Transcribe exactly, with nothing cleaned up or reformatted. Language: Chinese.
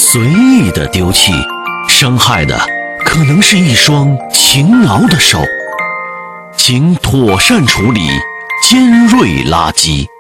随意的丢弃，伤害的可能是一双勤劳的手。请妥善处理尖锐垃圾。